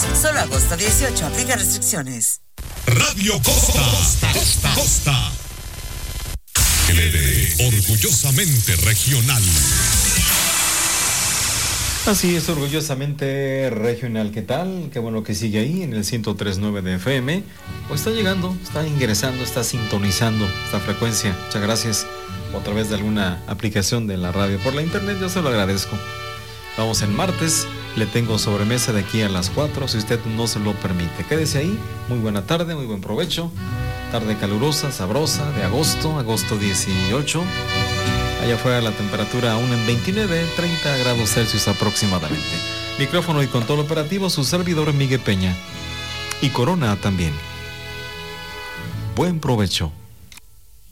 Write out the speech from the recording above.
Solo agosto 18, aplica restricciones. Radio Costa. Orgullosamente regional. Así es, orgullosamente regional. ¿Qué tal? Qué bueno que sigue ahí en el 103.9 de FM. O está llegando, está ingresando, está sintonizando esta frecuencia. Muchas gracias. O a través de alguna aplicación de la radio por la internet, yo se lo agradezco. Vamos en martes, le tengo sobremesa de aquí a las 4, si usted no se lo permite. Quédese ahí, muy buena tarde, muy buen provecho. Tarde calurosa, sabrosa, de agosto 18. Allá afuera la temperatura aún en 29, 30 grados Celsius aproximadamente. Micrófono y control operativo, su servidor Miguel Peña. Y Corona también. Buen provecho.